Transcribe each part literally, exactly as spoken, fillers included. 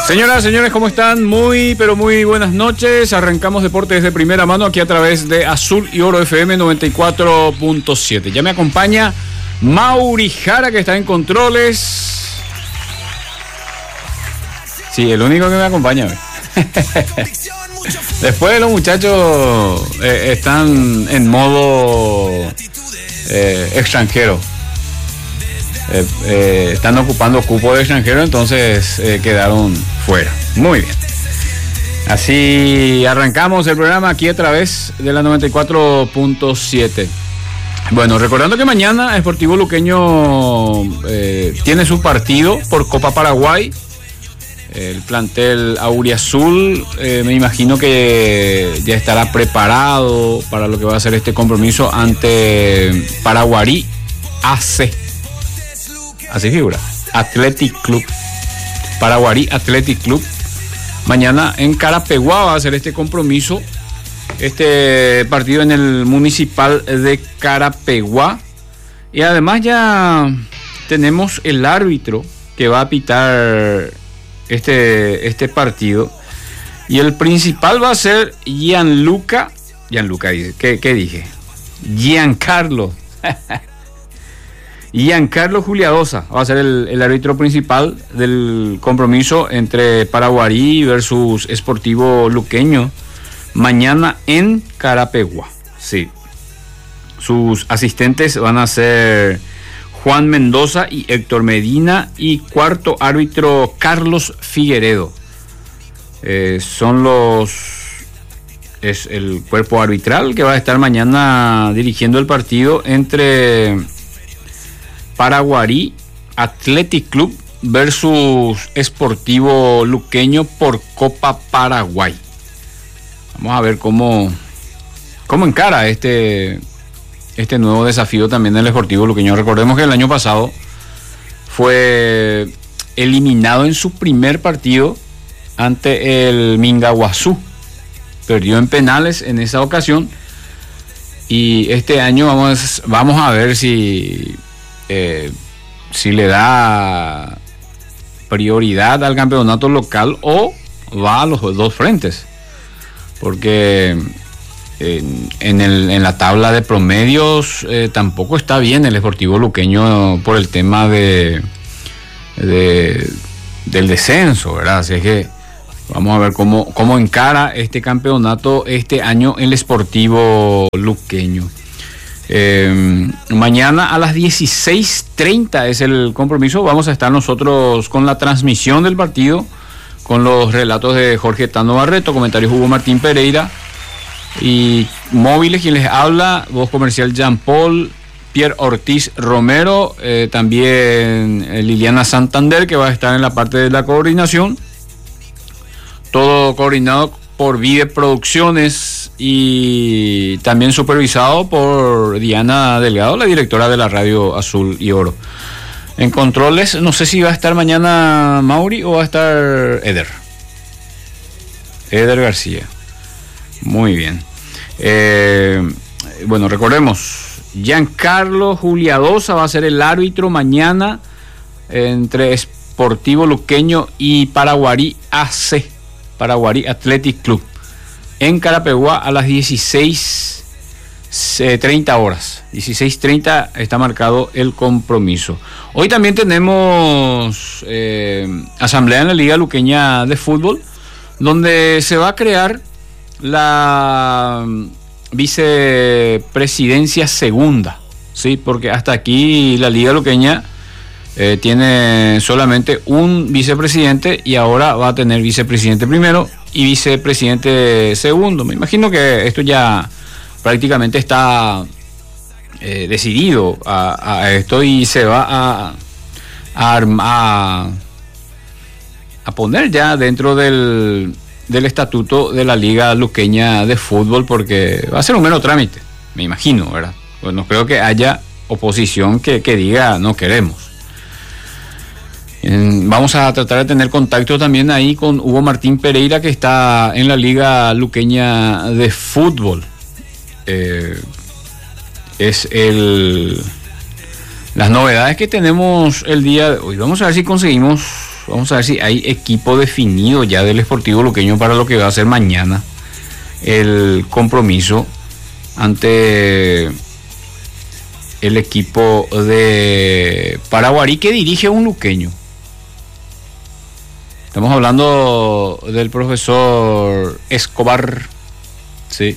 Señoras, señores, ¿cómo están? Muy, pero muy buenas noches. Arrancamos deportes de primera mano aquí a través de Azul y Oro F M noventa y cuatro punto siete. Ya me acompaña Mauri Jara, que está en controles. Sí, el único que me acompaña. Después los muchachos eh, están en modo eh, extranjero. Eh, eh, están ocupando cupo de extranjero, entonces eh, quedaron fuera. Muy bien. Así arrancamos el programa aquí a través de la noventa y cuatro punto siete. Bueno, recordando que mañana Sportivo Luqueño eh, tiene su partido por Copa Paraguay. El plantel auriazul, eh, me imagino que ya estará preparado para lo que va a ser este compromiso ante Paraguarí A C. Así figura, Athletic Club, Paraguarí Athletic Club. Mañana en Carapeguá va a ser este compromiso, este partido en el Municipal de Carapeguá. Y además ya tenemos el árbitro que va a pitar este, este partido. Y el principal va a ser Gianluca, Gianluca dice, ¿qué, qué dije? Giancarlo. Giancarlo Juliadosa va a ser el, el árbitro principal del compromiso entre Paraguarí versus Sportivo Luqueño mañana en Carapeguá. Sí. Sus asistentes van a ser Juan Mendoza y Héctor Medina, y cuarto árbitro Carlos Figueredo. Eh, son los es el cuerpo arbitral que va a estar mañana dirigiendo el partido entre Paraguarí Athletic Club versus Sportivo Luqueño por Copa Paraguay. Vamos a ver cómo, cómo encara este, este nuevo desafío también del Sportivo Luqueño. Recordemos que el año pasado fue eliminado en su primer partido ante el Mingaguazú. Perdió en penales en esa ocasión. Y este año vamos, vamos a ver si... Eh, si le da prioridad al campeonato local o va a los dos frentes, porque en, en, el, en la tabla de promedios eh, tampoco está bien el Sportivo Luqueño por el tema de, de del descenso, ¿verdad? Así es que vamos a ver cómo, cómo encara este campeonato este año el Sportivo Luqueño. Eh, mañana a las dieciséis treinta es el compromiso. Vamos a estar nosotros con la transmisión del partido, con los relatos de Jorge Tano Barreto, comentarios Hugo Martín Pereira y móviles quien les habla, voz comercial Jean Paul, Pierre Ortiz Romero, eh, también eh, Liliana Santander, que va a estar en la parte de la coordinación. Todo coordinado por Vive Producciones y también supervisado por Diana Delgado, la directora de la radio Azul y Oro. En controles, no sé si va a estar mañana Mauri o va a estar Eder. Eder García. Muy bien. Eh, bueno, recordemos, Giancarlo Juliadosa va a ser el árbitro mañana entre Sportivo Luqueño y Paraguarí A C. Paraguarí Athletic Club en Carapeguá a las dieciséis treinta horas. dieciséis treinta está marcado el compromiso. Hoy también tenemos eh, asamblea en la Liga Luqueña de Fútbol, donde se va a crear la vicepresidencia segunda, ¿sí? Porque hasta aquí la Liga Luqueña Eh, tiene solamente un vicepresidente y ahora va a tener vicepresidente primero y vicepresidente segundo. Me imagino que esto ya prácticamente está eh, decidido a, a esto y se va a, a, a, a poner ya dentro del, del estatuto de la Liga Luqueña de Fútbol, porque va a ser un mero trámite, me imagino, ¿verdad? Pues no creo que haya oposición que, que diga no queremos. Vamos a tratar de tener contacto también ahí con Hugo Martín Pereira, que está en la Liga Luqueña de Fútbol. Eh, es el las novedades que tenemos el día de hoy. Vamos a ver si conseguimos Vamos a ver si hay equipo definido ya del Sportivo Luqueño para lo que va a ser mañana el compromiso ante el equipo de Paraguarí que dirige un luqueño. Estamos hablando del profesor Escobar, sí,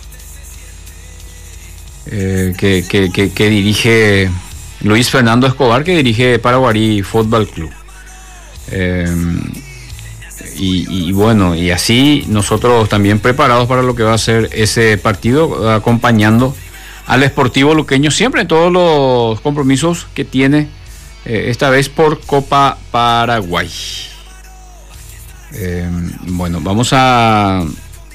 eh, que, que, que, que dirige Luis Fernando Escobar, que dirige Paraguarí Fútbol Club. Eh, y, y bueno, y así nosotros también preparados para lo que va a ser ese partido, acompañando al Sportivo Luqueño siempre en todos los compromisos que tiene, eh, esta vez por Copa Paraguay. Eh, bueno, vamos a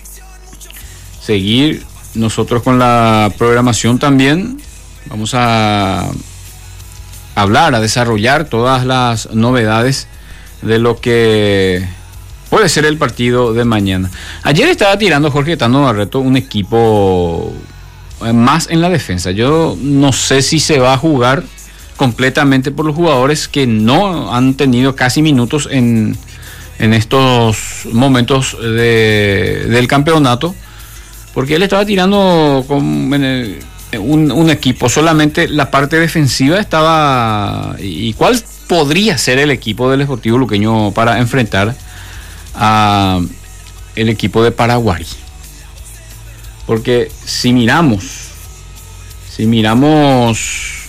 seguir nosotros con la programación también. Vamos a hablar, a desarrollar todas las novedades de lo que puede ser el partido de mañana. Ayer estaba tirando Jorge Tano Barreto un equipo más en la defensa. Yo no sé si se va a jugar completamente por los jugadores que no han tenido casi minutos en, en estos momentos de, del campeonato, porque él estaba tirando con en el, un, un equipo, solamente la parte defensiva estaba. ¿Y cuál podría ser el equipo del Sportivo Luqueño para enfrentar a el equipo de Paraguay? Porque si miramos, si miramos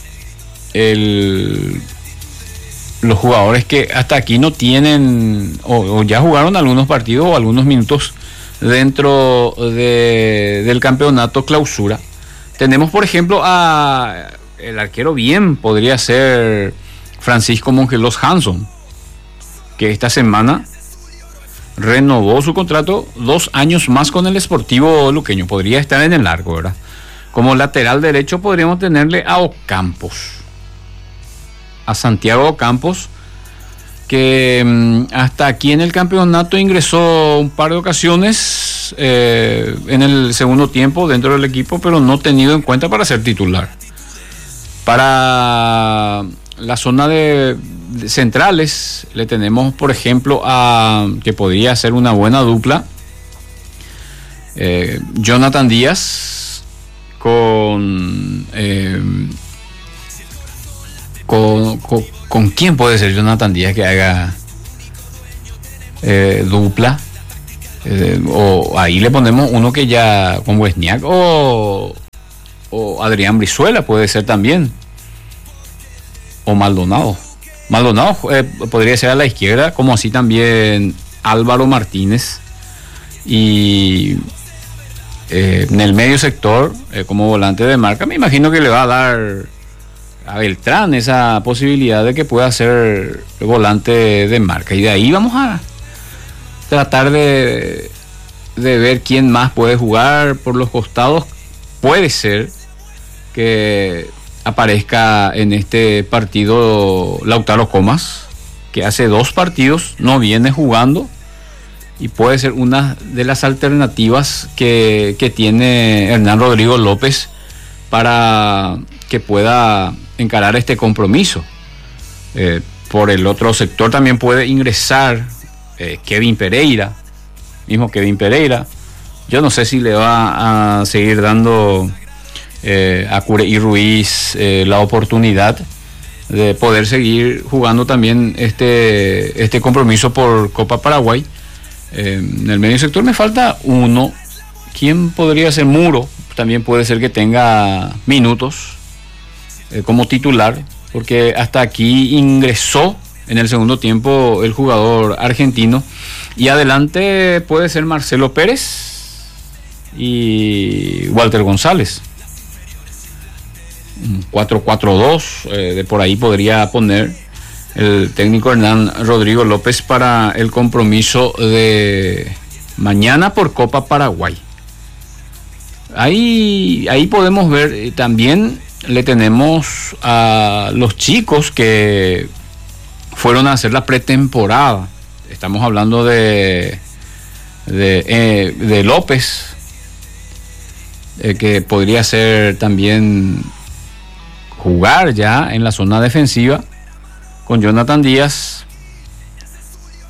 el, los jugadores que hasta aquí no tienen, o, o ya jugaron algunos partidos o algunos minutos dentro de, del campeonato clausura, tenemos por ejemplo a el arquero bien, podría ser Francisco Mongelos Hanson, que esta semana renovó su contrato dos años más con el Sportivo Luqueño. Podría estar en el largo, ¿verdad? Como lateral derecho podríamos tenerle a Ocampos, a Santiago Ocampos, que mmm, hasta aquí en el campeonato ingresó un par de ocasiones eh, en el segundo tiempo dentro del equipo, pero no tenido en cuenta para ser titular. Para la zona de, de centrales le tenemos, por ejemplo, a que podría ser una buena dupla, eh, Jonathan Díaz con, eh, con, con con quién puede ser Jonathan Díaz que haga eh, dupla, eh, o ahí le ponemos uno que ya con Wozniak, o, o Adrián Brizuela puede ser también, o Maldonado. Maldonado eh, podría ser a la izquierda, como así también Álvaro Martínez, y eh, en el medio sector eh, como volante de marca me imagino que le va a dar a Beltrán esa posibilidad de que pueda ser volante de marca, y de ahí vamos a tratar de, de ver quién más puede jugar por los costados. Puede ser que aparezca en este partido Lautaro Comas, que hace dos partidos no viene jugando, y puede ser una de las alternativas que, que tiene Hernán Rodrigo López para que pueda encarar este compromiso. Eh, por el otro sector también puede ingresar eh, Kevin Pereira, mismo Kevin Pereira. Yo no sé si le va a seguir dando eh, a Cureí Ruiz eh, la oportunidad de poder seguir jugando también este, este compromiso por Copa Paraguay. Eh, en el medio sector me falta uno. ¿Quién podría ser? Muro también puede ser que tenga minutos eh, como titular, porque hasta aquí ingresó en el segundo tiempo el jugador argentino, y adelante puede ser Marcelo Pérez y Walter González. cuatro cuatro dos, eh, de por ahí podría poner el técnico Hernán Rodrigo López para el compromiso de mañana por Copa Paraguay. Ahí, ahí podemos ver, eh, también le tenemos a los chicos que fueron a hacer la pretemporada. Estamos hablando de de, eh, de López, eh, que podría ser también jugar ya en la zona defensiva con Jonathan Díaz,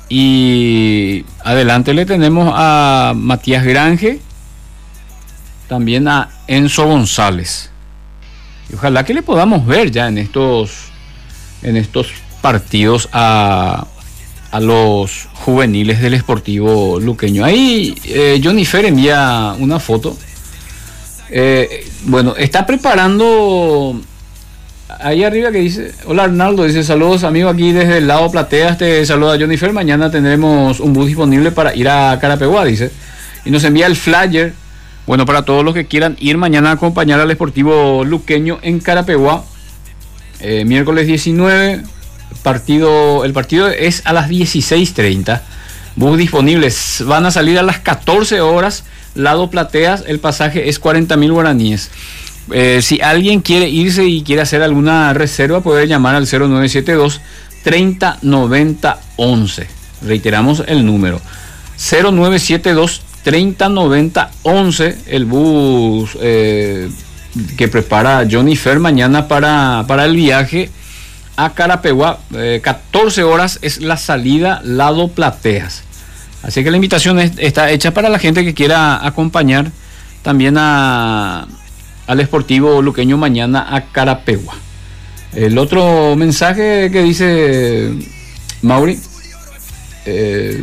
Y adelante le tenemos a Matías Grange, también a Enzo González. Y ojalá que le podamos ver ya en estos, en estos partidos a, a los juveniles del Sportivo Luqueño. Ahí eh, Johnny Fer envía una foto. Eh, bueno, está preparando ahí arriba que dice, hola Arnaldo, dice saludos amigo aquí desde el lado Plateas, te saluda Johnny Fer, mañana tendremos un bus disponible para ir a Carapeguá, dice, y nos envía el flyer, bueno, para todos los que quieran ir mañana a acompañar al Sportivo Luqueño en Carapeguá, eh, miércoles diecinueve, partido, el partido es a las dieciséis treinta, bus disponibles, van a salir a las catorce horas, lado Plateas, el pasaje es cuarenta mil guaraníes. Eh, si alguien quiere irse y quiere hacer alguna reserva, puede llamar al cero nueve siete dos, treinta noventa once. Reiteramos el número cero nueve siete dos, treinta noventa once, el bus eh, que prepara Johnny Fer mañana para, para el viaje a Carapeguá. eh, catorce horas es la salida, lado Plateas. Así que la invitación es, está hecha para la gente que quiera acompañar también a, al Sportivo Luqueño mañana a Carapeguá. El otro mensaje que dice Mauri, eh,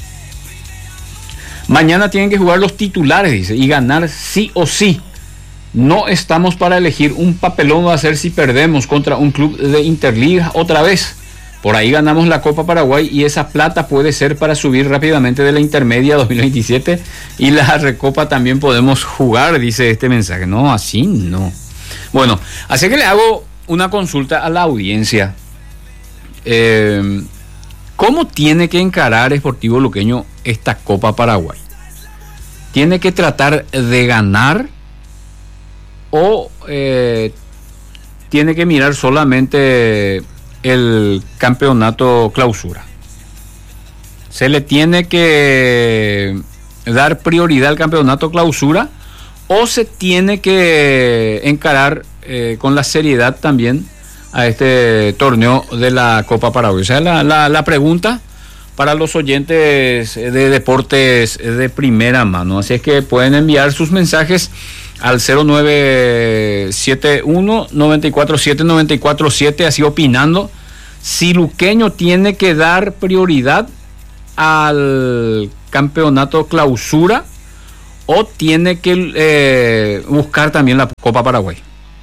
mañana tienen que jugar los titulares, dice, y ganar sí o sí. No estamos para elegir, un papelón va a ser si perdemos contra un club de Interliga otra vez. Por ahí ganamos la Copa Paraguay y esa plata puede ser para subir rápidamente de la intermedia dos mil veintisiete y la Recopa también podemos jugar, dice este mensaje. No, así no. Bueno, así que le hago una consulta a la audiencia. Eh, ¿Cómo tiene que encarar Sportivo Luqueño esta Copa Paraguay? ¿Tiene que tratar de ganar o eh, tiene que mirar solamente el campeonato clausura? ¿Se le tiene que dar prioridad al campeonato clausura o se tiene que encarar eh, con la seriedad también a este torneo de la Copa Paraguay? O sea, la, la, la pregunta para los oyentes de deportes de primera mano. Así es que pueden enviar sus mensajes al cero nueve siete uno, nueve cuatro siete, nueve cuatro siete, así opinando si Luqueño tiene que dar prioridad al campeonato clausura o tiene que eh, buscar también la Copa Paraguay.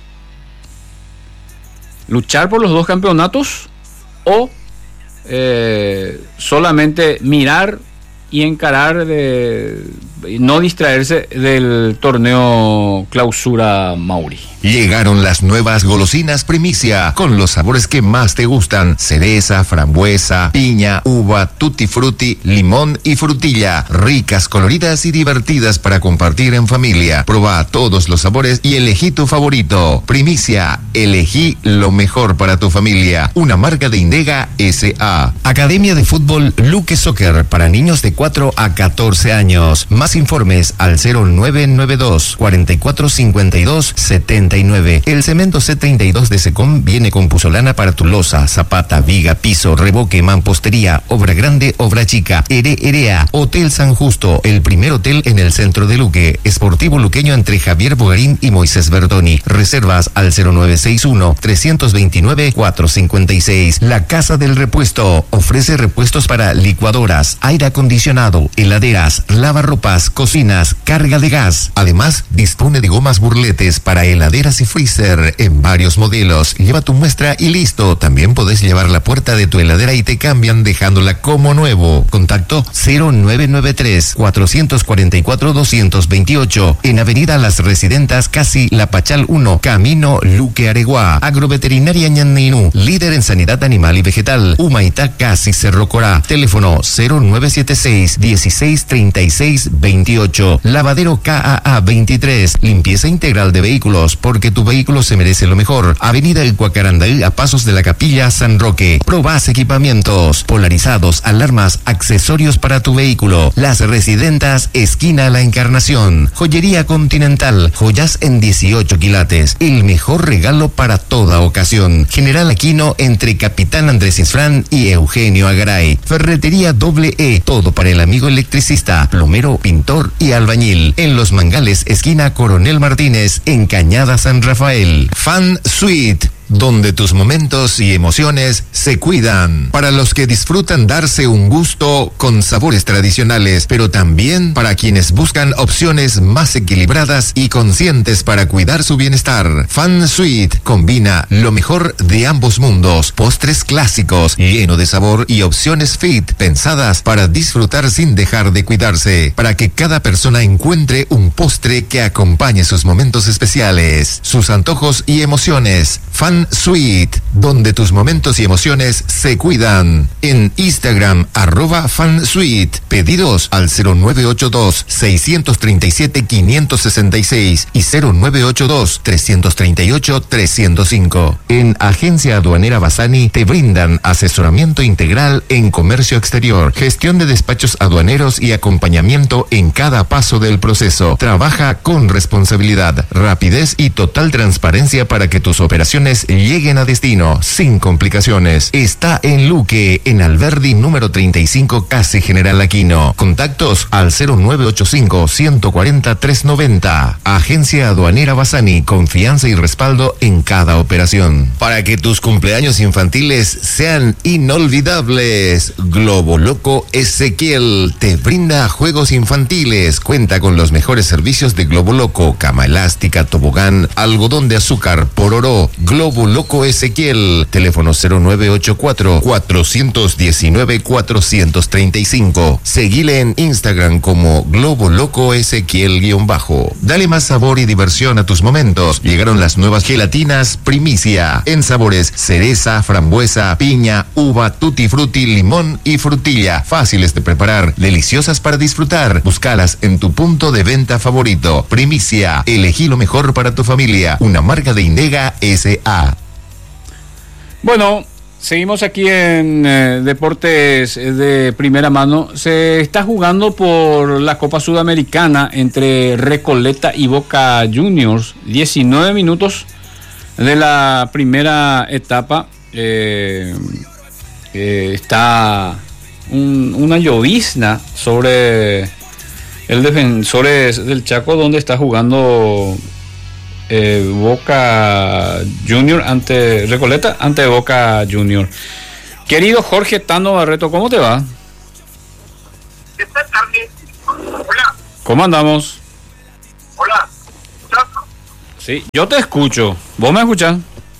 Luchar por los dos campeonatos o eh, solamente mirar y encarar, de no distraerse del torneo clausura, Mauri. Llegaron las nuevas golosinas Primicia, con los sabores que más te gustan: cereza, frambuesa, piña, uva, tutti frutti, limón y frutilla. Ricas, coloridas y divertidas para compartir en familia. Proba todos los sabores y elegí tu favorito. Primicia, elegí lo mejor para tu familia. Una marca de Indega S A. Academia de Fútbol Luque Soccer para niños de cuatro a catorce años. Más informes al cero nueve nueve dos, cuatro cuatro cinco dos, siete nueve. El cemento C treinta y dos de Secom viene con puzolana para tu losa, zapata, viga, piso, revoque, mampostería, obra grande, obra chica. Ere Erea, Hotel San Justo, el primer hotel en el centro de Luque. Sportivo Luqueño entre Javier Bogarín y Moisés Bertoni. Reservas al cero nueve seis uno, tres dos nueve, cuatro cinco seis. La Casa del Repuesto ofrece repuestos para licuadoras, aire acondicionado, heladeras, lavarropas, cocinas, carga de gas. Además, dispone de gomas burletes para heladeras y freezer en varios modelos. Lleva tu muestra y listo. También podés llevar la puerta de tu heladera y te cambian dejándola como nuevo. Contacto cero nueve nueve tres, cuatro cuatro cuatro, dos dos ocho en Avenida Las Residentas, casi La Pachal uno, Camino Luque Areguá. Agroveterinaria Ñanninú, líder en sanidad animal y vegetal. Humaitá, casi Cerro Corá. Teléfono cero nueve siete seis, dieciséis treinta y seis veinte. veintiocho. Lavadero K A A veintitrés. Limpieza integral de vehículos, porque tu vehículo se merece lo mejor. Avenida El Cuacarandaí, a pasos de la Capilla San Roque. Probás equipamientos, polarizados, alarmas, accesorios para tu vehículo. Las Residentas, esquina La Encarnación. Joyería Continental, joyas en dieciocho quilates. El mejor regalo para toda ocasión. General Aquino, entre Capitán Andrés Isfrán y Eugenio Agaray. Ferretería Doble E, todo para el amigo electricista, plomero, pintor y albañil. En Los Mangales, esquina Coronel Martínez, en Cañada San Rafael. Fan Suite, donde tus momentos y emociones se cuidan. Para los que disfrutan darse un gusto con sabores tradicionales, pero también para quienes buscan opciones más equilibradas y conscientes para cuidar su bienestar. Fan Suite combina lo mejor de ambos mundos. Postres clásicos, lleno de sabor, y opciones fit, pensadas para disfrutar sin dejar de cuidarse, para que cada persona encuentre un postre que acompañe sus momentos especiales, sus antojos y emociones. Fan Suite, donde tus momentos y emociones se cuidan. En Instagram, arroba FanSuite. Pedidos al cero nueve ocho dos, seis tres siete, cinco seis seis y cero nueve ocho dos, tres tres ocho, tres cero cinco. En Agencia Aduanera Bassani te brindan asesoramiento integral en comercio exterior, gestión de despachos aduaneros y acompañamiento en cada paso del proceso. Trabaja con responsabilidad, rapidez y total transparencia para que tus operaciones lleguen a destino sin complicaciones. Está en Luque, en Alberdi número treinta y cinco, casi General Aquino. Contactos al cero nueve ocho cinco, uno cuatro cero, tres nueve cero. Agencia Aduanera Bassani, confianza y respaldo en cada operación. Para que tus cumpleaños infantiles sean inolvidables, Globo Loco Ezequiel te brinda juegos infantiles. Cuenta con los mejores servicios de Globo Loco: cama elástica, tobogán, algodón de azúcar, pororó. Globo Loco Ezequiel, teléfono cero nueve ocho cuatro, cuatro uno nueve, cuatro tres cinco. Seguile en Instagram como Globo Loco Ezequiel guión bajo. Dale más sabor y diversión a tus momentos. Llegaron las nuevas gelatinas Primicia, en sabores cereza, frambuesa, piña, uva, tutti frutti, limón y frutilla. Fáciles de preparar, deliciosas para disfrutar. Búscalas en tu punto de venta favorito. Primicia, elegí lo mejor para tu familia. Una marca de Indega S A. Bueno, seguimos aquí en eh, Deportes de Primera Mano. Se está jugando por la Copa Sudamericana entre Recoleta y Boca Juniors. diecinueve minutos de la primera etapa. Eh, eh, está un, una llovizna sobre el Defensores del Chaco, donde está jugando Eh, Boca Junior ante Recoleta, ante Boca Junior. Querido Jorge Tano Barreto, ¿cómo te va? Esta tarde. Hola. ¿Cómo andamos? Hola. Sí, yo te escucho. ¿Vos me escuchás?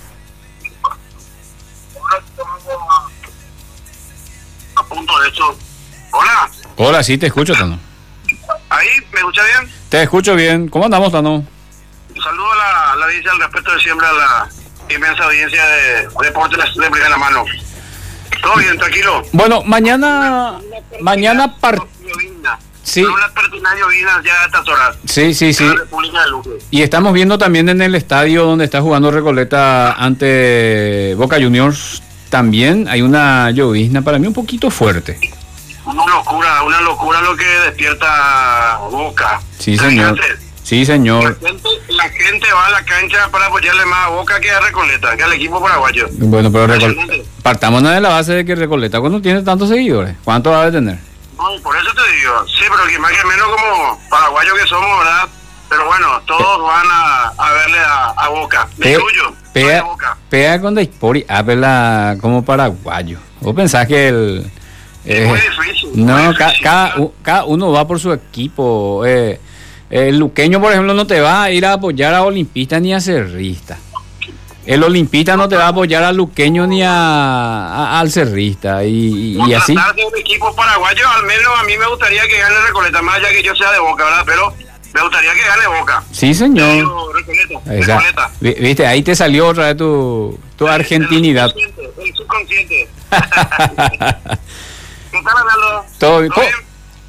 A punto de hecho. Hola. Hola, sí, te escucho, Tano. ¿Ahí? ¿Me escucha bien? Te escucho bien. ¿Cómo andamos, Tano? Saludo a la, la audiencia al respeto de siempre, a la inmensa audiencia de Deportes de Primera Mano. Todo bien, tranquilo. Bueno, mañana, mañana par... Sí. Una pertinaz llovina ya a estas horas. Sí, sí, sí. En la República de Luque. Y estamos viendo también en el estadio donde está jugando Recoleta ante Boca Juniors, también hay una llovizna para mí un poquito fuerte. Una locura, una locura lo que despierta Boca. Sí, señor. Sí, señor. La gente, la gente va a la cancha para apoyarle más a Boca que a Recoleta, que al equipo paraguayo. Bueno, pero Recoleta, partamos de la base de que Recoleta, cuando tiene tantos seguidores, ¿cuánto va a tener? No, por eso te digo, sí, pero que más que menos como paraguayos que somos, ¿verdad? Pero bueno, todos van a, a verle a, a Boca. Me incluyo. Pea, pea con Deispori, habla como paraguayo. ¿Vos pensás que el... Eh, es muy difícil. No, muy ca, difícil, cada, cada uno va por su equipo. Eh, el luqueño, por ejemplo, no te va a ir a apoyar a Olimpista ni a Cerrista. El Olimpista no te va a apoyar al luqueño ni a, a, al Cerrista. Y, y, y así. De un equipo paraguayo, al menos a mí me gustaría que gane Recoleta, más allá que yo sea de Boca, ¿verdad? Pero me gustaría que gane Boca. Sí, señor. Digo, Recoleta, Recoleta. Viste, ahí te salió otra vez tu, tu el, argentinidad. El subconsciente. El subconsciente. ¿Qué tal, Arnaldo? Todo bien. ¿Cómo,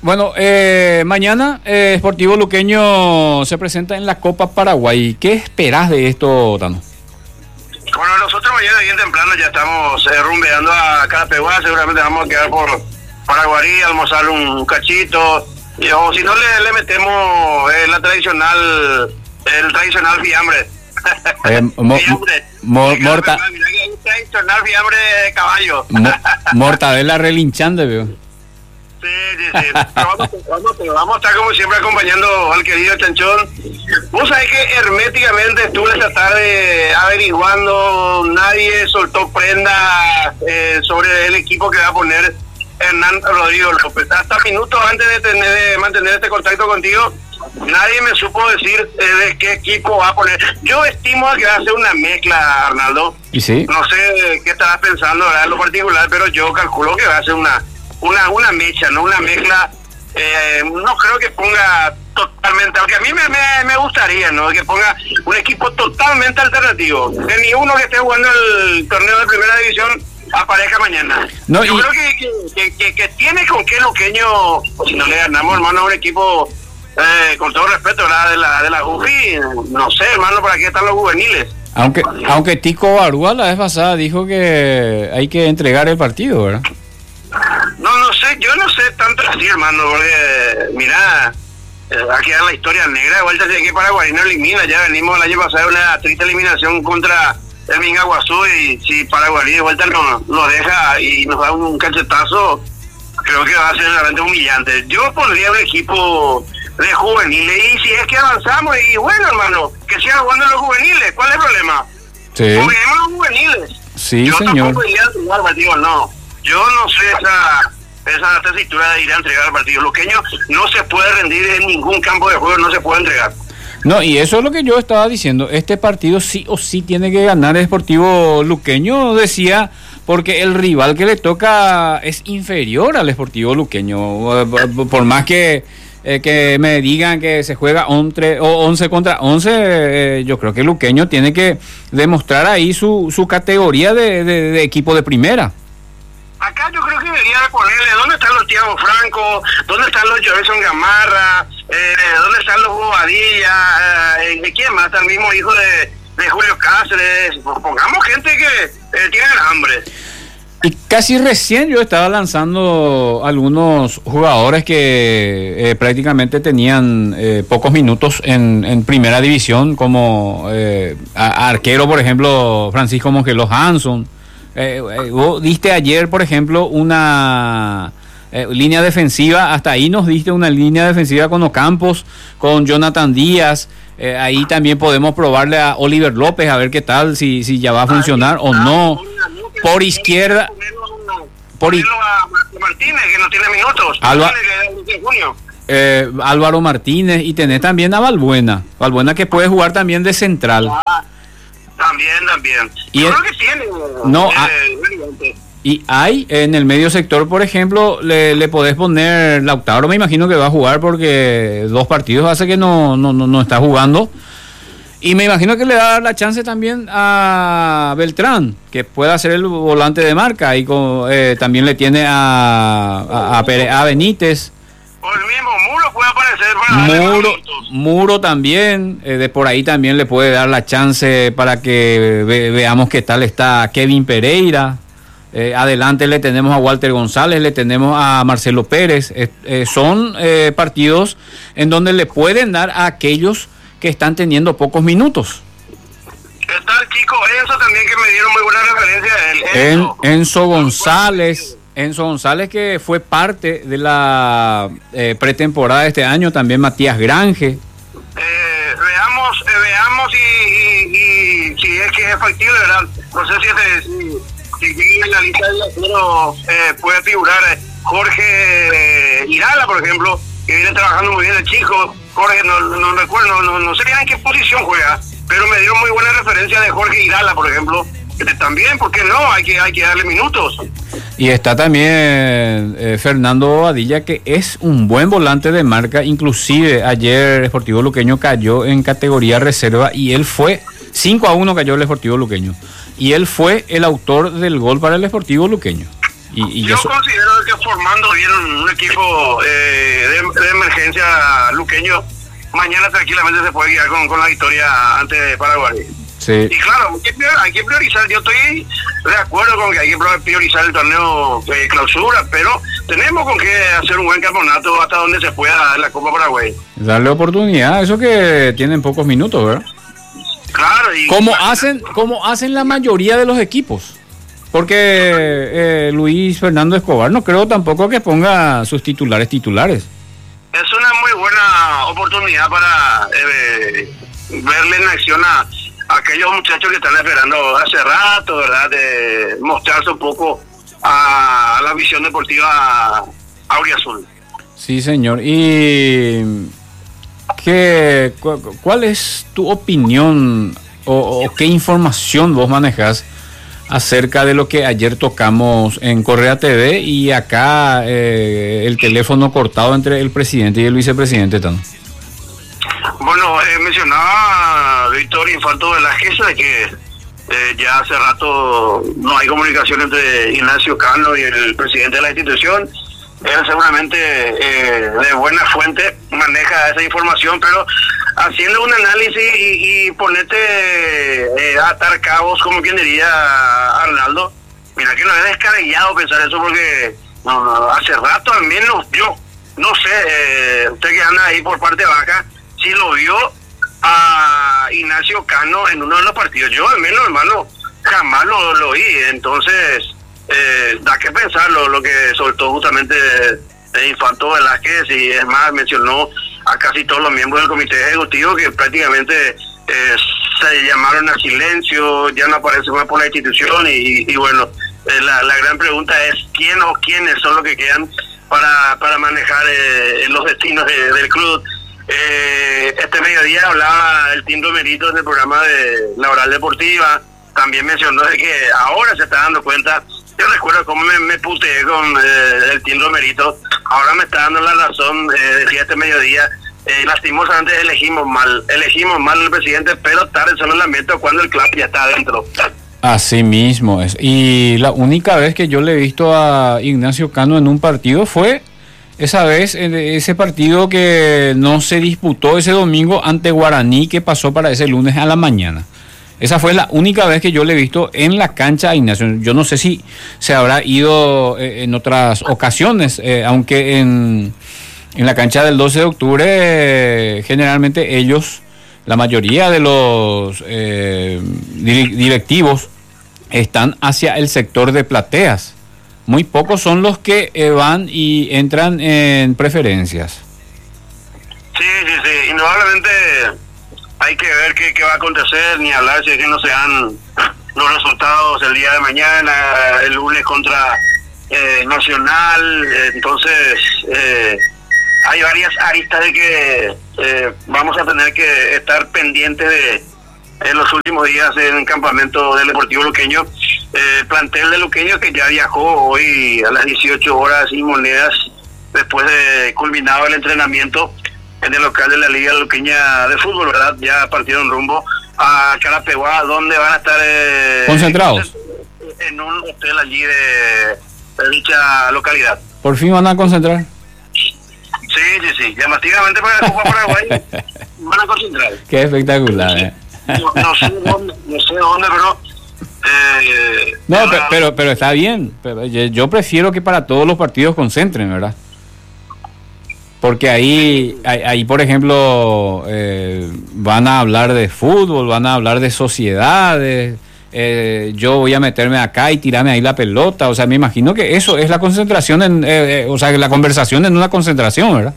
Bueno, eh, mañana eh, Sportivo Luqueño se presenta en la Copa Paraguay. ¿Qué esperás de esto, Tano? Bueno, nosotros mañana bien temprano ya estamos eh, rumbeando a Carapeguá, seguramente vamos a quedar por Paraguarí, almorzar un cachito, y, o si no le, le metemos eh, la tradicional, el tradicional fiambre. Eh, mo, fiambre. Mo, morta, mira que hay un tradicional fiambre de caballo. Mo, mortadela relinchante, veo. Sí, sí, sí. Pero vamos, vamos, vamos a estar como siempre acompañando al querido Chanchón. Vos sabés que herméticamente estuve esta tarde averiguando, nadie soltó prenda eh, sobre el equipo que va a poner Hernán Rodrigo López. Hasta minutos antes de, tener, de mantener este contacto contigo, nadie me supo decir eh, de qué equipo va a poner. Yo estimo que va a ser una mezcla, Arnaldo. ¿Y sí? No sé qué estarás pensando, ¿verdad? En lo particular, pero yo calculo que va a ser una una una mecha, no una mezcla. Eh, no creo que ponga totalmente, aunque a mí me, me, me gustaría, ¿no? Que ponga un equipo totalmente alternativo. Que ni uno que esté jugando el torneo de primera división aparezca mañana. No, yo y... creo que, que, que, que tiene con qué Luqueño, si no le ganamos, hermano, a un equipo, eh, con todo respeto, ¿verdad? De la, de la U F I, no sé, hermano, ¿para qué están los juveniles? Aunque, aunque Tico Barúa la vez pasada dijo que hay que entregar el partido, ¿verdad? No, no sé, yo no sé tanto así, hermano, porque, mira, eh, aquí en la historia negra, de vuelta si que Paraguay no elimina, ya venimos el año pasado de una triste eliminación contra el Mingaguazú, y si Paraguay de vuelta nos, nos deja y nos da un cachetazo, creo que va a ser realmente humillante. Yo pondría un equipo de juveniles, y si es que avanzamos, y bueno, hermano, que sigan jugando los juveniles, ¿cuál es el problema? Sí. Juguemos los juveniles. Sí, yo señor. Tampoco iría a entregar el partido, no. Yo no sé esa, esa tesitura de ir a entregar el partido. Luqueño no se puede rendir en ningún campo de juego, no se puede entregar. No, y eso es lo que yo estaba diciendo. Este partido sí o sí tiene que ganar el Sportivo Luqueño, decía, porque el rival que le toca es inferior al Sportivo Luqueño. Por más que, eh, que me digan que se juega once, once contra once, eh, yo creo que Luqueño tiene que demostrar ahí su, su categoría de, de, de equipo de primera. Acá yo creo que debería ponerle dónde están los Thiago Franco, dónde están los Joelson Gamarra, eh, dónde están los Bobadilla, eh, quién más, el mismo hijo de, de Julio Cáceres. Pongamos gente que eh, tiene hambre. Y casi recién yo estaba lanzando algunos jugadores que eh, prácticamente tenían eh, pocos minutos en, en primera división, como eh, a, arquero, por ejemplo, Francisco Mongeló Hanson. Eh, eh, vos diste ayer, por ejemplo, una eh, línea defensiva, hasta ahí nos diste una línea defensiva con Ocampos, con Jonathan Díaz, eh, ahí también podemos probarle a Oliver López a ver qué tal, si, si ya va a funcionar o no. Por izquierda, por i- Martínez, que no tiene minutos. Alba, eh, Álvaro Martínez, y tenés también a Balbuena, Balbuena que puede jugar también de central. También, también. Y Yo el, creo que tiene. No, eh, a, y hay en el medio sector, por ejemplo, le, le podés poner Lautaro, me imagino que va a jugar porque dos partidos hace que no, no, no, no está jugando. Y me imagino que le va a dar la chance también a Beltrán, que pueda ser el volante de marca. Y con, eh, también le tiene a, a, a, Pere, a Benítez. O el mismo Muro puede aparecer para Muro, Muro también, eh, de por ahí también le puede dar la chance para que ve, veamos qué tal está Kevin Pereira. Eh, adelante le tenemos a Walter González, le tenemos a Marcelo Pérez. Eh, eh, son eh, partidos en donde le pueden dar a aquellos que están teniendo pocos minutos. Está el chico Enzo también, que me dieron muy buena referencia de él. Enzo, en, Enzo González. Enzo González, que fue parte de la eh, pretemporada de este año, también Matías Grange. Eh, veamos eh, veamos y, y, y si es que es factible, ¿verdad? No sé si es si, si en la lista del acero eh, puede figurar Jorge eh, Irala, por ejemplo, que viene trabajando muy bien el chico. Jorge, no, no recuerdo, no, no, no sé bien en qué posición juega, pero me dio muy buena referencia de Jorge Irala, por ejemplo. También, ¿por qué no? Hay que, hay que darle minutos. Y está también eh, Fernando Bobadilla, que es un buen volante de marca. Inclusive ayer Sportivo Luqueño cayó en categoría reserva y él fue, cinco a uno cayó el Sportivo Luqueño, y él fue el autor del gol para el Sportivo Luqueño. Y, y Yo eso... considero que formando bien un equipo eh, de, de emergencia luqueño, mañana tranquilamente se puede guiar con, con la victoria ante Paraguay. Sí. Y claro, hay que priorizar. Yo estoy de acuerdo con que hay que priorizar el torneo de clausura, pero tenemos con que hacer un buen campeonato hasta donde se pueda en la Copa Paraguay. Darle oportunidad, eso que tienen pocos minutos, ¿verdad? Claro. Y como hacen, como hacen la mayoría de los equipos. Porque eh, Luis Fernando Escobar no creo tampoco que ponga sus titulares titulares. Es una muy buena oportunidad para eh, verle en acción a aquellos muchachos que están esperando hace rato, ¿verdad? De mostrarse un poco a la visión deportiva auriazul. Sí, señor. ¿Y qué, cu- cuál es tu opinión o, o qué información vos manejas acerca de lo que ayer tocamos en Correa T V y acá eh, el teléfono cortado entre el presidente y el vicepresidente, Tano? Bueno, eh, mencionaba Víctor Infanto Velázquez de que eh, ya hace rato no hay comunicación entre Ignacio Cano y el presidente de la institución. Él seguramente eh, de buena fuente maneja esa información, pero haciendo un análisis y, y ponerte eh, a atar cabos, como quien diría Arnaldo, mira que no es descabellado pensar eso, porque no, no, hace rato al menos yo, no sé, eh, usted que anda ahí por parte baja, si lo vio a Ignacio Cano en uno de los partidos. Yo al menos, hermano, jamás lo, lo oí. Entonces eh, da que pensar lo, lo que soltó justamente eh, Infanto Velázquez, y es más, mencionó a casi todos los miembros del comité ejecutivo que prácticamente eh, se llamaron a silencio, ya no aparecen más por la institución. Y, y bueno, eh, la, la gran pregunta es quién o quiénes son los que quedan para, para manejar eh, los destinos de, del club. Eh, este mediodía hablaba el Team Romerito en el programa de La Oral Deportiva, también mencionó de que ahora se está dando cuenta. Yo recuerdo cómo me, me puteé con eh, el Team Romerito, ahora me está dando la razón, eh, decía este mediodía, eh, lastimosamente elegimos mal, elegimos mal al presidente, pero tarde solo lamento cuando el club ya está adentro. Así mismo es. Y la única vez que yo le he visto a Ignacio Cano en un partido fue esa vez, ese partido que no se disputó ese domingo ante Guaraní, que pasó para ese lunes a la mañana. Esa fue la única vez que yo le he visto en la cancha a Ignacio. Yo no sé si se habrá ido eh, en otras ocasiones, eh, aunque en, en la cancha del doce de octubre eh, generalmente ellos, la mayoría de los eh, directivos están hacia el sector de plateas. Muy pocos son los que eh, van y entran en preferencias. Sí, sí, sí. Indudablemente hay que ver qué, qué va a acontecer, ni hablar si es que no se dan los resultados el día de mañana, el lunes contra eh, Nacional. Entonces, eh, hay varias aristas de que eh, vamos a tener que estar pendientes de en los últimos días en el campamento del Deportivo Luqueño. Eh, plantel de Luqueño que ya viajó hoy a las dieciocho horas y monedas después de culminado el entrenamiento en el local de la Liga Luqueña de Fútbol, ¿verdad? Ya partieron rumbo a Carapeguá, donde van a estar eh, concentrados en un hotel allí de, de dicha localidad. ¿Por fin van a concentrar? Sí, sí, sí. Llamativamente para la Copa Paraguay van a concentrar. Qué espectacular, ¿eh? No, no sé dónde, no sé dónde, pero Eh, no, pero, pero pero está bien. Pero yo prefiero que para todos los partidos concentren, ¿verdad? Porque ahí, ahí, ahí por ejemplo, eh, van a hablar de fútbol, van a hablar de sociedades. Eh, yo voy a meterme acá y tirarme ahí la pelota. O sea, me imagino que eso es la concentración, en, eh, eh, o sea, la conversación en una concentración, ¿verdad?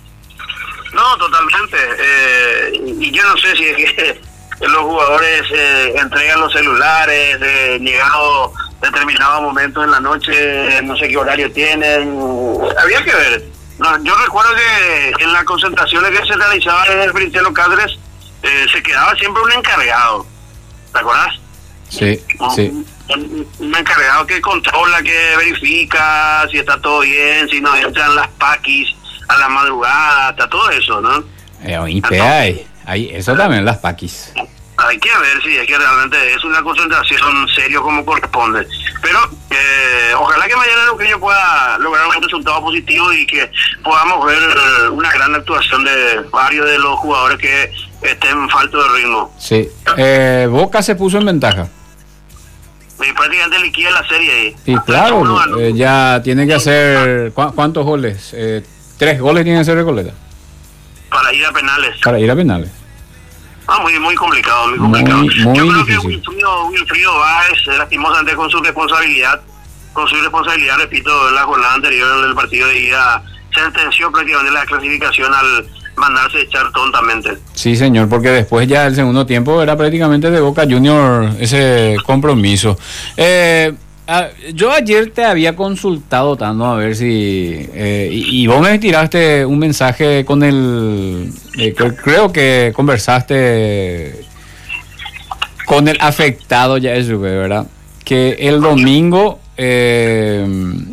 No, totalmente. Eh, y yo no sé si es que los jugadores eh, entregan los celulares, eh, llegado determinado momento en la noche, no sé qué horario tienen. Había que ver. No, yo recuerdo que en las concentraciones que se realizaban en el Brintelo Cáceres, eh, se quedaba siempre un encargado. ¿Te acuerdas? Sí, un, sí. Un, un encargado que controla, que verifica si está todo bien, si no entran las paquis a la madrugada, está todo eso, ¿no? Eh, I P hay, hay eso también, las paquis. Hay que ver si es que realmente es una concentración serio como corresponde. Pero eh, ojalá que mañana Luqueño pueda lograr un resultado positivo y que podamos ver una gran actuación de varios de los jugadores que estén falto de ritmo. Sí. Eh, Boca se puso en ventaja. Y prácticamente liquida la serie ahí. Sí, claro. Eh, ya tiene que hacer... ¿cu- ¿Cuántos goles? Eh, tres goles tiene que hacer Recoleta. Para ir a penales. Para ir a penales. Ah, muy muy complicado, muy complicado. Muy, muy Yo creo difícil. que Wilfrido, Wilfrido Báez, lastimosamente con su responsabilidad, con su responsabilidad, repito, en la jornada anterior del partido de ida, sentenció prácticamente la clasificación al mandarse echar tontamente. Sí, señor, porque después ya el segundo tiempo era prácticamente de Boca Junior ese compromiso. Eh, a, yo ayer te había consultado, Tano, a ver si... Eh, y, y vos me tiraste un mensaje con el... Eh, que, creo que conversaste con el afectado ya eso, ¿verdad? Que el domingo... Eh,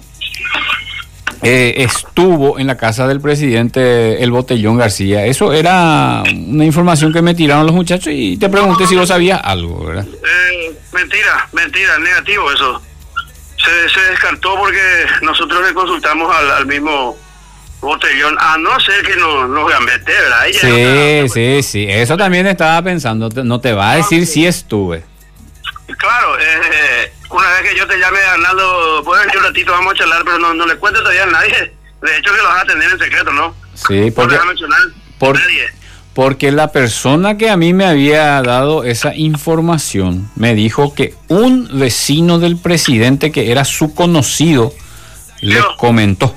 Eh, estuvo en la casa del presidente el Botellón García. Eso era una información que me tiraron los muchachos y te pregunté si vos sabías algo, ¿verdad? Eh, mentira, mentira, negativo eso. Se, se descartó porque nosotros le consultamos al, al mismo Botellón, a no ser que nos, nos gambete, ¿verdad? Ella Sí, otra, sí, sí. Eso también estaba pensando. No te va a decir si estuve. Claro, eh, una vez que yo te llame, Arnaldo, puedes venir un ratito, vamos a charlar, pero no, no le cuentes todavía a nadie. De hecho, que lo vas a tener en secreto, ¿no? Sí, porque, no le vas a mencionar por, a nadie. porque la persona que a mí me había dado esa información me dijo que un vecino del presidente que era su conocido le Yo. comentó.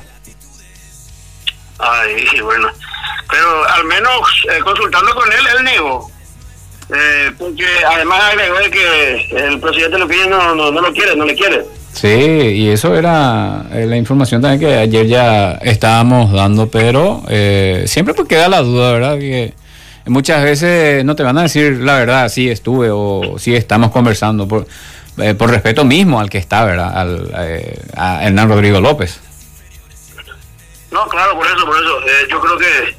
Ay, bueno. Pero al menos eh, consultando con él, él negó. Eh, porque además agregó de que el presidente Luqueño no, no, no lo quiere, no le quiere. Sí, y eso era eh, la información también que ayer ya estábamos dando, pero eh, siempre pues queda la duda, ¿verdad? Que muchas veces no te van a decir la verdad, sí estuve o sí estamos conversando, por, eh, por respeto mismo al que está, ¿verdad? Al, eh, a Hernán Rodrigo López. No, claro, por eso, por eso. Eh, yo creo que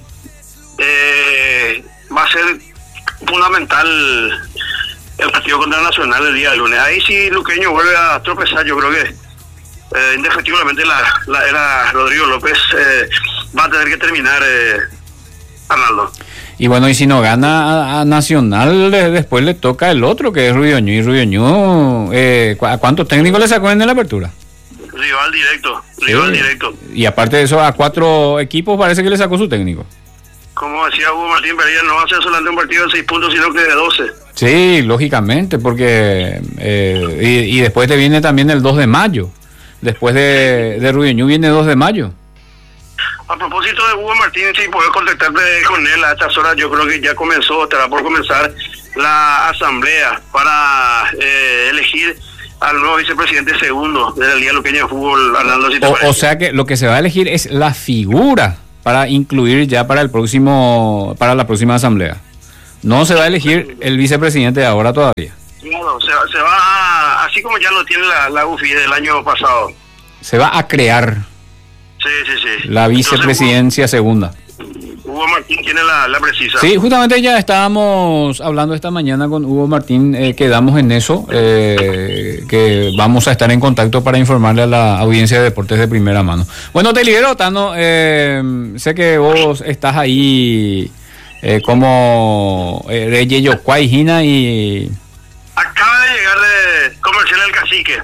eh, va a ser fundamental el partido contra el Nacional el día del lunes. Ahí sí Luqueño vuelve a tropezar. Yo creo que eh, indefectiblemente la, la era Rodrigo López eh, va a tener que terminar, eh, Arnaldo. Y bueno, y si no gana a, a Nacional, le, después le toca el otro, que es Rudioñú. Y Rudioñú, eh, ¿a cuántos técnicos le sacó en la apertura? Rival directo, rival Sí. directo. Y aparte de eso, a cuatro equipos parece que le sacó su técnico. Como decía Hugo Martín Pereira, no va a ser solamente un partido de seis puntos, sino que de doce. Sí, lógicamente, porque eh, y, y después te viene también el dos de mayo. Después de, de Rudioñú viene dos de mayo. A propósito de Hugo Martín, si puedes contactarte con él a estas horas, yo creo que ya comenzó, estará por comenzar la asamblea para eh, elegir al nuevo vicepresidente segundo de la Liga Luqueña de Fútbol, Arnaldo. Si te O, parece. o sea que lo que se va a elegir es la figura para incluir ya para el próximo, para la próxima asamblea. No se va a elegir el vicepresidente de ahora todavía. Claro, se, se va a, así como ya lo tiene la, la U F I del año pasado. Se va a crear Sí, sí, sí. la vicepresidencia segunda. Entonces, Hugo, Hugo Martín tiene la, la precisa. Sí, justamente ya estábamos hablando esta mañana con Hugo Martín, eh, quedamos en eso, eh, que vamos a estar en contacto para informarle a la audiencia de deportes de primera mano. Bueno, te libero, Tano, eh, sé que vos estás ahí eh, como eh, de Yeyocuay, Gina, y... Acaba de llegar de comercial el cacique.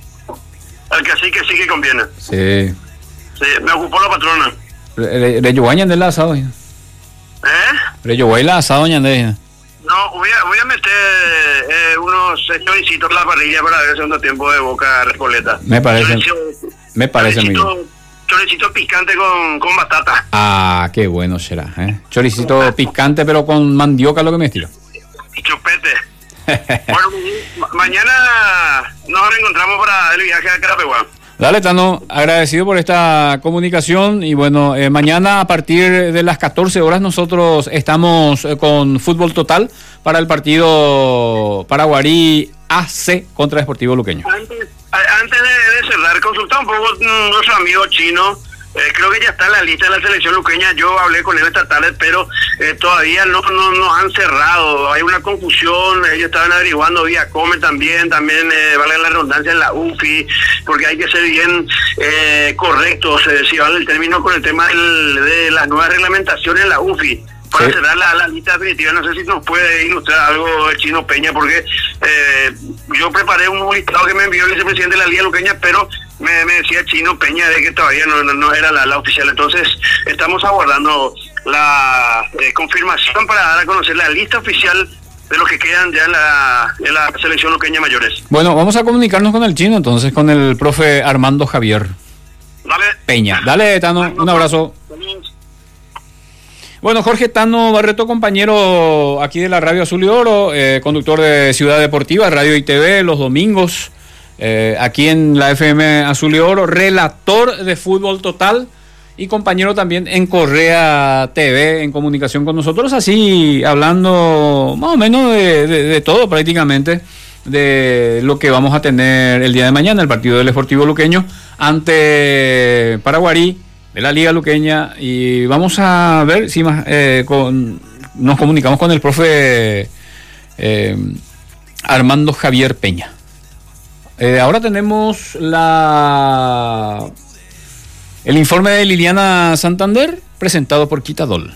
El cacique sí que conviene. Sí. Sí, me ocupó la patrona. De Yeyocuay, ¿ñande la asado? ¿Eh? De Yeyocuay la asado, ¿ñande? No, voy a, voy a meter eh, unos choricitos en la parrilla para ver el segundo tiempo de Boca Recoleta. Me parece, Choricito, me parece muy choricito, bien. choricito picante con, con batata. Ah, qué bueno será, ¿eh? Choricito picante, pero con mandioca, lo que me estira. Y chupete. Bueno, ma- mañana nos reencontramos para el viaje a Carapeguá. Dale, Tano, agradecido por esta comunicación y bueno, eh, mañana a partir de las catorce horas nosotros estamos eh, con Fútbol Total para el partido Paraguarí A C contra Deportivo Luqueño. Antes, a- antes de, de cerrar, consulta un poco mm, nuestro amigo chino. Eh, creo que ya está en la lista de la selección luqueña. Yo hablé con él esta tarde, pero eh, todavía no, no nos han cerrado, hay una confusión, ellos estaban averiguando vía Come también, también eh, vale la redundancia en la U F I, porque hay que ser bien eh, correctos, eh, si vale el término, con el tema del, de las nuevas reglamentaciones en la U F I. Para sí. cerrar la, la lista definitiva, no sé si nos puede ilustrar algo el Chino Peña, porque eh, yo preparé un listado que me envió el vicepresidente de la Liga Luqueña, pero me, me decía Chino Peña de que todavía no, no, no era la, la oficial. Entonces estamos aguardando la eh, confirmación para dar a conocer la lista oficial de los que quedan ya en la, en la selección luqueña mayores. Bueno, vamos a comunicarnos con el Chino entonces, con el profe Armando Javier Dale. Peña. Dale, Tano, un abrazo. Bueno, Jorge Tano Barreto, compañero aquí de la Radio Azul y Oro, eh, conductor de Ciudad Deportiva, Radio y T V los domingos, eh, aquí en la F M Azul y Oro, relator de Fútbol Total y compañero también en Correa T V, en comunicación con nosotros, así hablando más o menos de, de, de todo prácticamente, de lo que vamos a tener el día de mañana, el partido del Sportivo Luqueño ante Paraguarí, de la Liga Luqueña, y vamos a ver si más eh, con, nos comunicamos con el profe eh, Armando Javier Peña. Eh, ahora tenemos la el informe de Liliana Santander, presentado por Quitadol.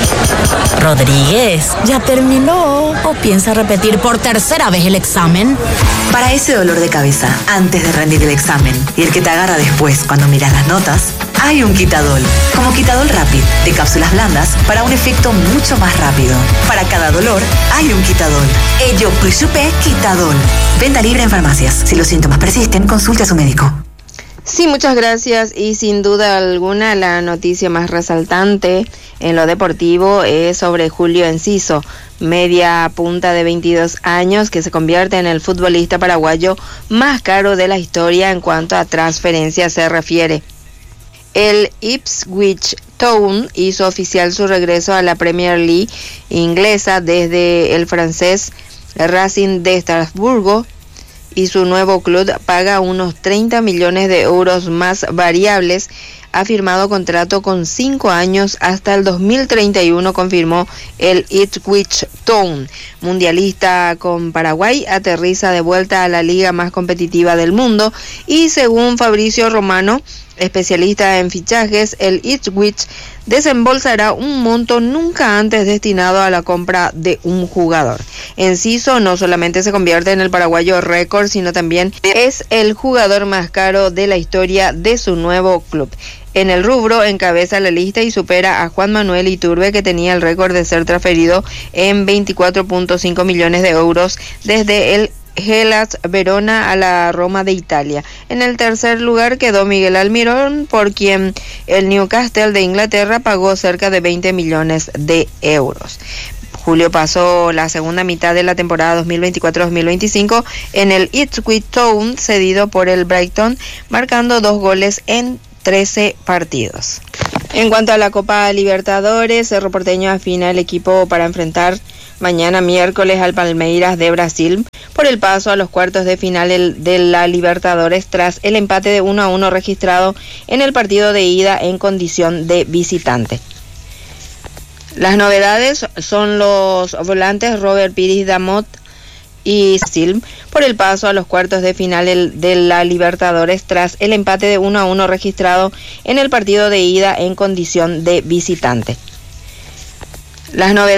Rodríguez, ¿ya terminó o piensa repetir por tercera vez el examen? Para ese dolor de cabeza antes de rendir el examen y el que te agarra después cuando miras las notas, hay un Quitadol. Como Quitadol Rapid, de cápsulas blandas, para un efecto mucho más rápido. Para cada dolor, hay un Quitadol. Ello Puyupe Quitadol. Venta libre en farmacias. Si los síntomas persisten, consulte a su médico. Sí, muchas gracias, y sin duda alguna la noticia más resaltante en lo deportivo es sobre Julio Enciso, media punta de veintidós años que se convierte en el futbolista paraguayo más caro de la historia en cuanto a transferencias se refiere. El Ipswich Town hizo oficial su regreso a la Premier League inglesa desde el francés Racing de Estrasburgo, y su nuevo club paga unos treinta millones de euros más variables. Ha firmado contrato con cinco años hasta el dos mil treinta y uno, confirmó el Ipswich Town. Mundialista con Paraguay, aterriza de vuelta a la liga más competitiva del mundo, y según Fabricio Romano, especialista en fichajes, el Ipswich desembolsará un monto nunca antes destinado a la compra de un jugador. Enciso no solamente se convierte en el paraguayo récord, sino también es el jugador más caro de la historia de su nuevo club. En el rubro encabeza la lista y supera a Juan Manuel Iturbe, que tenía el récord de ser transferido en veinticuatro punto cinco millones de euros desde el Hellas Verona a la Roma de Italia. En el tercer lugar quedó Miguel Almirón, por quien el Newcastle de Inglaterra pagó cerca de veinte millones de euros. Julio pasó la segunda mitad de la temporada dos mil veinticuatro dos mil veinticinco en el Ipswich Town, cedido por el Brighton, marcando dos goles en trece partidos. En cuanto a la Copa Libertadores, Cerro Porteño afina el equipo para enfrentar mañana miércoles al Palmeiras de Brasil por el paso a los cuartos de final de la Libertadores tras el empate de uno a uno registrado en el partido de ida en condición de visitante. Las novedades son los volantes Robert Pires Damot y Brasil por el paso a los cuartos de final de la Libertadores tras el empate de uno a uno registrado en el partido de ida en condición de visitante. Las novedades